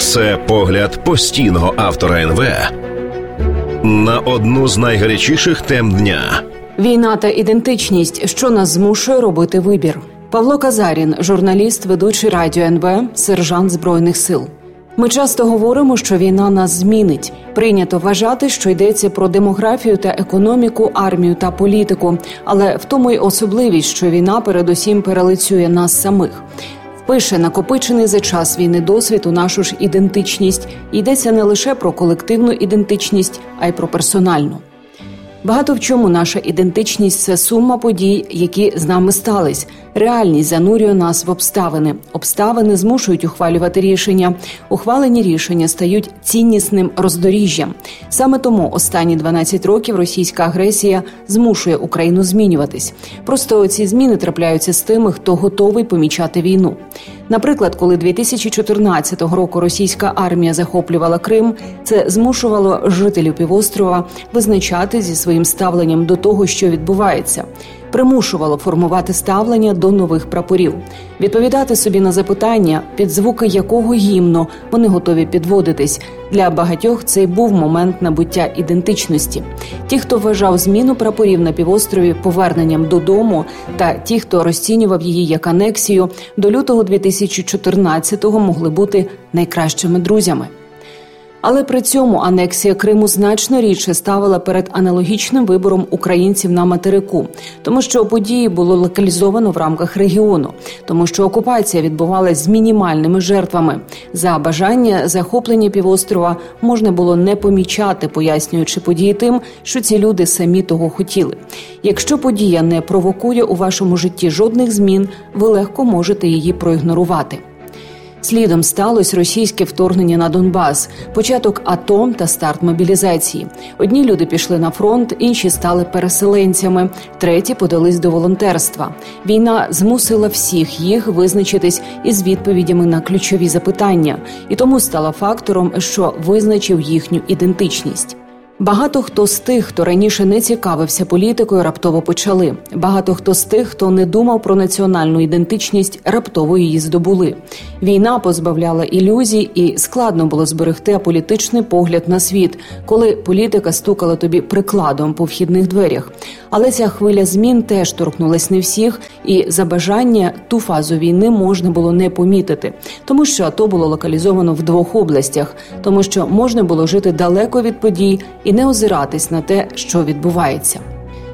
Це погляд постійного автора НВ на одну з найгарячіших тем дня. Війна та ідентичність, що нас змушує робити вибір. Павло Казарін, журналіст, ведучий радіо НВ, сержант Збройних сил. Ми часто говоримо, що війна нас змінить. Прийнято вважати, що йдеться про демографію та економіку, армію та політику. Але в тому й особливість, що війна передусім перелицює нас самих. Впише накопичений за час війни досвід у нашу ж ідентичність. Йдеться не лише про колективну ідентичність, а й про персональну. Багато в чому наша ідентичність – це сума подій, які з нами стались. Реальність занурює нас в обставини. Обставини змушують ухвалювати рішення. Ухвалені рішення стають ціннісним роздоріжжям. Саме тому останні 12 років російська агресія змушує Україну змінюватись. Просто ці зміни трапляються з тими, хто готовий помічати війну. Наприклад, коли 2014 року російська армія захоплювала Крим, це змушувало жителів півострова визначати зі своїм ставленням до того, що відбувається. Примушувало формувати ставлення до нових прапорів, відповідати собі на запитання, під звуки якого гімну вони готові підводитись. Для багатьох це й був момент набуття ідентичності. Ті, хто вважав зміну прапорів на півострові поверненням додому, та ті, хто розцінював її як анексію, до лютого 2014-го могли бути найкращими друзями. Але при цьому анексія Криму значно рідше ставила перед аналогічним вибором українців на материку, тому що події було локалізовано в рамках регіону, тому що окупація відбувалась з мінімальними жертвами. За бажання захоплення півострова можна було не помічати, пояснюючи події тим, що ці люди самі того хотіли. Якщо подія не провокує у вашому житті жодних змін, ви легко можете її проігнорувати. Слідом сталося російське вторгнення на Донбас, початок АТО та старт мобілізації. Одні люди пішли на фронт, інші стали переселенцями, треті подались до волонтерства. Війна змусила всіх їх визначитись із відповідями на ключові запитання, і тому стала фактором, що визначив їхню ідентичність. Багато хто з тих, хто раніше не цікавився політикою, раптово почали. Багато хто з тих, хто не думав про національну ідентичність, раптово її здобули. Війна позбавляла ілюзій, і складно було зберегти аполітичний погляд на світ, коли політика стукала тобі прикладом по вхідних дверях. Але ця хвиля змін теж торкнулась не всіх, і за бажання ту фазу війни можна було не помітити. Тому що АТО було локалізовано в 2 областях, тому що можна було жити далеко від подій і не озиратись на те, що відбувається.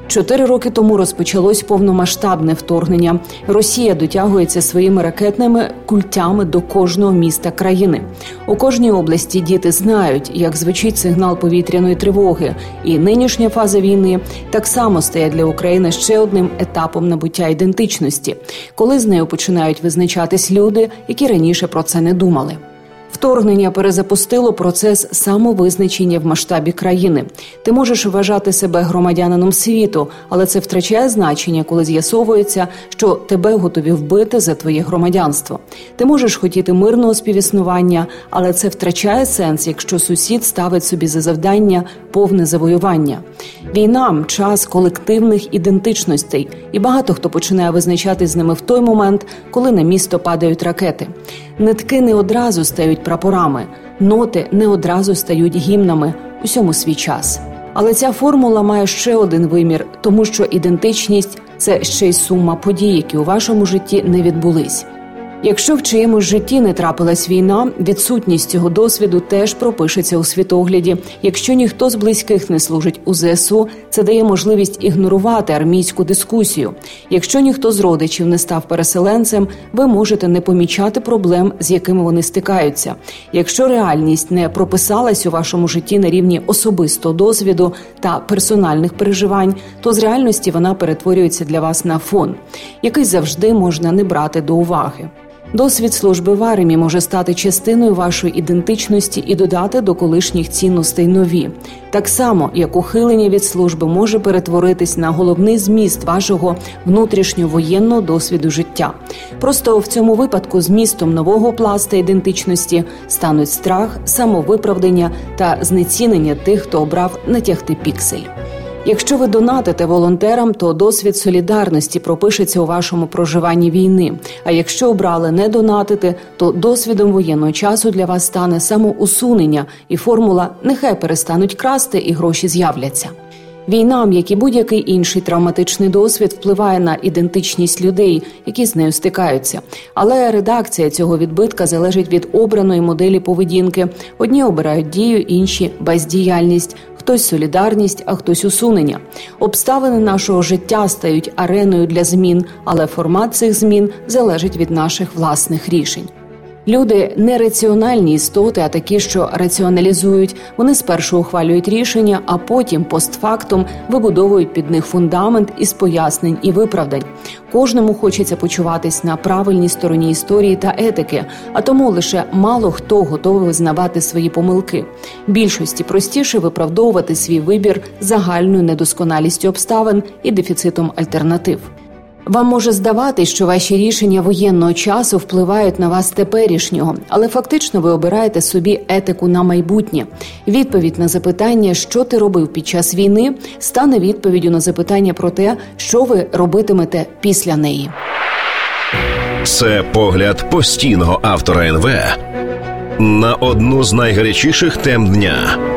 4 роки тому розпочалось повномасштабне вторгнення. Росія дотягується своїми ракетними культями до кожного міста країни. У кожній області діти знають, як звучить сигнал повітряної тривоги. І нинішня фаза війни так само стає для України ще одним етапом набуття ідентичності, коли з нею починають визначатись люди, які раніше про це не думали. Вторгнення перезапустило процес самовизначення в масштабі країни. Ти можеш вважати себе громадянином світу, але це втрачає значення, коли з'ясовується, що тебе готові вбити за твоє громадянство. Ти можеш хотіти мирного співіснування, але це втрачає сенс, якщо сусід ставить собі за завдання повне завоювання. Війна – час колективних ідентичностей, і багато хто починає визначати з ними в той момент, коли на місто падають ракети. Нитки не одразу стають прапорами, ноти не одразу стають гімнами, усьому свій час. Але ця формула має ще один вимір, тому що ідентичність – це ще й сума подій, які у вашому житті не відбулись. Якщо в чиємусь житті не трапилась війна, відсутність цього досвіду теж пропишеться у світогляді. Якщо ніхто з близьких не служить у ЗСУ, це дає можливість ігнорувати армійську дискусію. Якщо ніхто з родичів не став переселенцем, ви можете не помічати проблем, з якими вони стикаються. Якщо реальність не прописалась у вашому житті на рівні особистого досвіду та персональних переживань, то з реальності вона перетворюється для вас на фон, який завжди можна не брати до уваги. Досвід служби в армії може стати частиною вашої ідентичності і додати до колишніх цінностей нові. Так само, як ухилення від служби може перетворитись на головний зміст вашого внутрішньовоєнного досвіду життя. Просто в цьому випадку змістом нового пласта ідентичності стануть страх, самовиправдання та знецінення тих, хто обрав натягти піксель. Якщо ви донатите волонтерам, то досвід солідарності пропишеться у вашому проживанні війни. А якщо обрали не донатити, то досвідом воєнного часу для вас стане самоусунення і формула «нехай перестануть красти і гроші з'являться». Війна, як і будь-який інший травматичний досвід, впливає на ідентичність людей, які з нею стикаються. Але редакція цього відбитка залежить від обраної моделі поведінки. Одні обирають дію, інші – бездіяльність, хтось – солідарність, а хтось – усунення. Обставини нашого життя стають ареною для змін, але формат цих змін залежить від наших власних рішень. Люди – не раціональні істоти, а такі, що раціоналізують. Вони спершу ухвалюють рішення, а потім постфактум вибудовують під них фундамент із пояснень і виправдань. Кожному хочеться почуватись на правильній стороні історії та етики, а тому лише мало хто готовий визнавати свої помилки. Більшості простіше виправдовувати свій вибір загальною недосконалістю обставин і дефіцитом альтернатив. Вам може здаватись, що ваші рішення воєнного часу впливають на вас теперішнього, але фактично ви обираєте собі етику на майбутнє. Відповідь на запитання, що ти робив під час війни, стане відповіддю на запитання про те, що ви робитимете після неї. Це погляд постійного автора НВ на одну з найгарячіших тем дня.